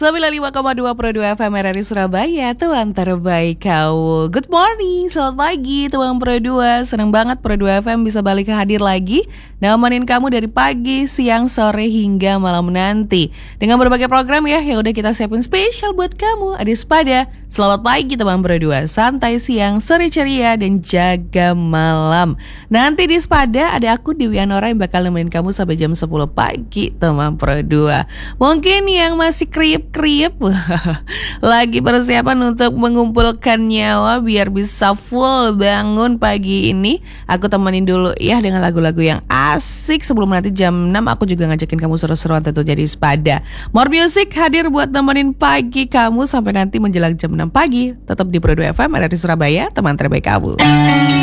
95,2 Pro 2 FM RRI Surabaya, teman terbaik kau. Good morning, selamat pagi teman Pro 2. Senang banget Pro 2 FM bisa balik hadir lagi, nemenin kamu dari pagi, siang, sore hingga malam nanti dengan berbagai program ya yang udah kita siapin spesial buat kamu. Adis pada selamat pagi teman Pro 2, santai siang, sore ceria dan jaga malam. Nanti di Spada ada aku Dewi Anora yang bakal nemenin kamu sampai jam 10 pagi teman Pro 2. Mungkin yang masih kriep lagi persiapan untuk mengumpulkan nyawa biar bisa full bangun pagi ini. Aku temenin dulu ya dengan lagu-lagu yang asik. Sebelum nanti jam 6 aku juga ngajakin kamu seru-seruan tentu jadi Spada. More Music hadir buat nemenin pagi kamu sampai nanti menjelang jam 6 pagi. Tetap di Pro 2 FM ada di Surabaya, teman terbaik kamu.